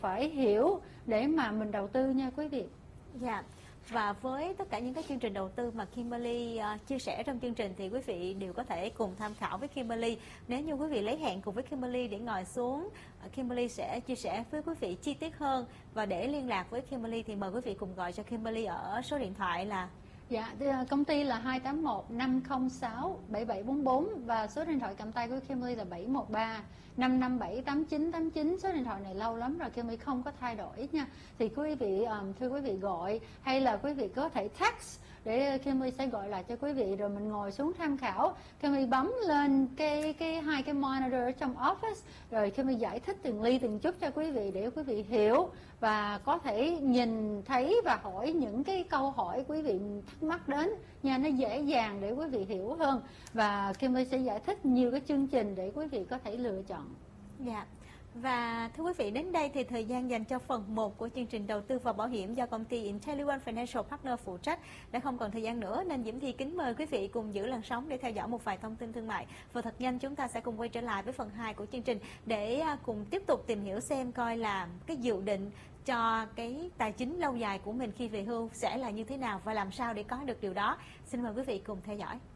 phải hiểu để mà mình đầu tư nha quý vị. Dạ. Và với tất cả những cái chương trình đầu tư mà Kimberly chia sẻ trong chương trình thì quý vị đều có thể cùng tham khảo với Kimberly. Nếu như quý vị lấy hẹn cùng với Kimberly để ngồi xuống, Kimberly sẽ chia sẻ với quý vị chi tiết hơn. Và để liên lạc với Kimberly thì mời quý vị cùng gọi cho Kimberly ở số điện thoại là... Dạ, công ty là 281 506 7744 và số điện thoại cầm tay của Kimberly là 713 557 8989. Số điện thoại này lâu lắm rồi Kimberly không có thay đổi nha. Thì quý vị thưa quý vị gọi, hay là quý vị có thể text để Kimberly sẽ gọi lại cho quý vị, rồi mình ngồi xuống tham khảo. Kimberly bấm lên hai cái monitor ở trong office, rồi Kimberly giải thích từng ly từng chút cho quý vị để quý vị hiểu và có thể nhìn thấy và hỏi những cái câu hỏi quý vị thắc mắc đến nha, nó dễ dàng để quý vị hiểu hơn. Và Kimberly sẽ giải thích nhiều cái chương trình để quý vị có thể lựa chọn. Dạ. Và thưa quý vị, đến đây thì thời gian dành cho phần 1 của chương trình đầu tư và bảo hiểm do công ty IntelliOne Financial Partner phụ trách đã không còn thời gian nữa, nên Diễm Thi kính mời quý vị cùng giữ làn sóng để theo dõi một vài thông tin thương mại. Và thật nhanh chúng ta sẽ cùng quay trở lại với phần 2 của chương trình để cùng tiếp tục tìm hiểu xem coi là cái dự định cho cái tài chính lâu dài của mình khi về hưu sẽ là như thế nào và làm sao để có được điều đó. Xin mời quý vị cùng theo dõi.